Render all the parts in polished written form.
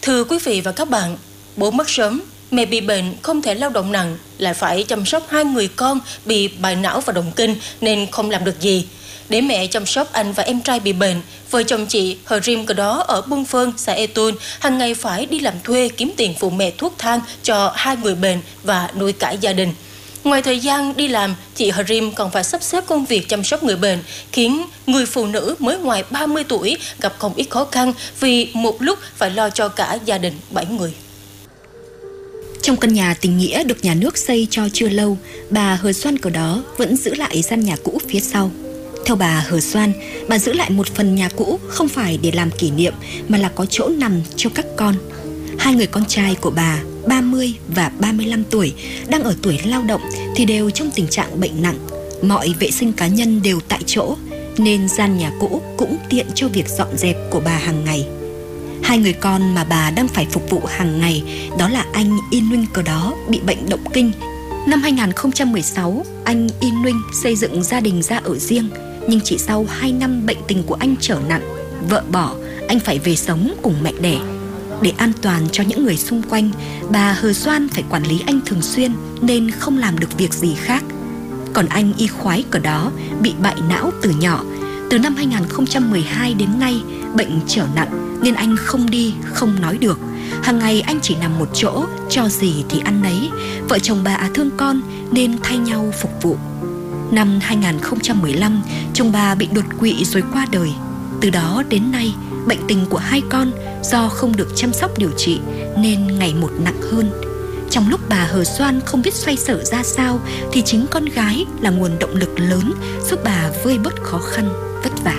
Thưa quý vị và các bạn, bố mất sớm, mẹ bị bệnh không thể lao động nặng, lại phải chăm sóc hai người con bị bại não và động kinh nên không làm được gì. Để mẹ chăm sóc anh và em trai bị bệnh, vợ chồng chị Hờ Rim Cờ Đó ở Buôn Phơn, xã E Tun hàng ngày phải đi làm thuê kiếm tiền phụ mẹ thuốc thang cho hai người bệnh và nuôi cả gia đình. Ngoài thời gian đi làm, chị Hờ Rim còn phải sắp xếp công việc chăm sóc người bệnh, khiến người phụ nữ mới ngoài 30 tuổi gặp không ít khó khăn vì một lúc phải lo cho cả gia đình 7 người. Trong căn nhà tình nghĩa được nhà nước xây cho chưa lâu, bà Hờ Xoan Cờ Đó vẫn giữ lại gian nhà cũ phía sau. Theo bà Hờ Xoan, bà giữ lại một phần nhà cũ không phải để làm kỷ niệm mà là có chỗ nằm cho các con. Hai người con trai của bà, 30 và 35 tuổi, đang ở tuổi lao động thì đều trong tình trạng bệnh nặng. Mọi vệ sinh cá nhân đều tại chỗ, nên gian nhà cũ cũng tiện cho việc dọn dẹp của bà hàng ngày. Hai người con mà bà đang phải phục vụ hàng ngày đó là anh In Nguyen Cờ Đó bị bệnh động kinh. Năm 2016, anh In Nguyen xây dựng gia đình ra ở riêng, nhưng chỉ sau 2 năm bệnh tình của anh trở nặng, vợ bỏ, anh phải về sống cùng mẹ đẻ. Để an toàn cho những người xung quanh, bà Hờ Xoan phải quản lý anh thường xuyên nên không làm được việc gì khác. Còn anh Y Khoái Cờ Đó bị bại não từ nhỏ. Từ năm 2012 đến nay, bệnh trở nặng nên anh không đi, không nói được. Hàng ngày anh chỉ nằm một chỗ, cho gì thì ăn nấy. Vợ chồng bà thương con nên thay nhau phục vụ. Năm 2015, chồng bà bị đột quỵ rồi qua đời. Từ đó đến nay, bệnh tình của hai con do không được chăm sóc điều trị nên ngày một nặng hơn. Trong lúc bà Hờ Xoan không biết xoay sở ra sao thì chính con gái là nguồn động lực lớn giúp bà vơi bớt khó khăn, vất vả.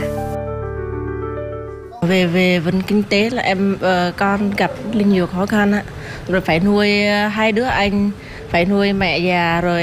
Về vấn kinh tế là con gặp nhiều khó khăn á, rồi phải nuôi hai đứa anh, phải nuôi mẹ già, rồi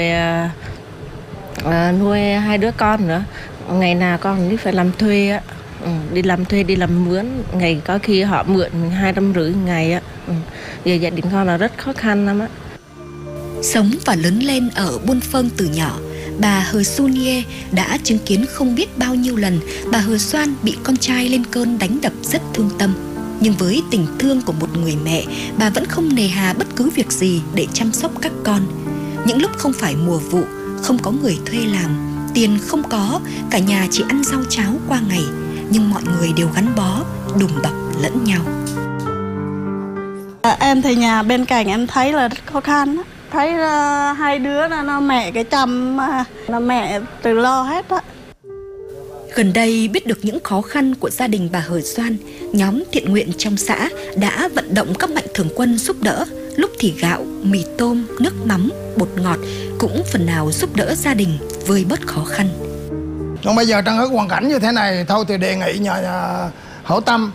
nuôi hai đứa con nữa. Ngày nào con đi phải làm thuê á, đi làm thuê, đi làm mướn, ngày có khi họ mượn 250 ngày á. Giờ gia đình con là rất khó khăn lắm á. Sống và lớn lên ở Buôn Phơn từ nhỏ, bà Hờ Sun Ye đã chứng kiến không biết bao nhiêu lần bà Hờ Xoan bị con trai lên cơn đánh đập rất thương tâm. Nhưng với tình thương của một người mẹ, bà vẫn không nề hà bất cứ việc gì để chăm sóc các con. Những lúc không phải mùa vụ, không có người thuê làm, tiền không có, cả nhà chỉ ăn rau cháo qua ngày, nhưng mọi người đều gắn bó, đùm bọc lẫn nhau. Em thì nhà bên cạnh em thấy là rất khó khăn. Thấy hai đứa nó mẹ cái chăm, là mẹ tự lo hết á. Gần đây biết được những khó khăn của gia đình bà Hờ Xoan, nhóm thiện nguyện trong xã đã vận động các mạnh thường quân giúp đỡ. Lúc thì gạo, mì tôm, nước mắm, bột ngọt cũng phần nào giúp đỡ gia đình vơi bớt khó khăn. Còn bây giờ trong cái hoàn cảnh như thế này thôi thì đề nghị nhà hảo tâm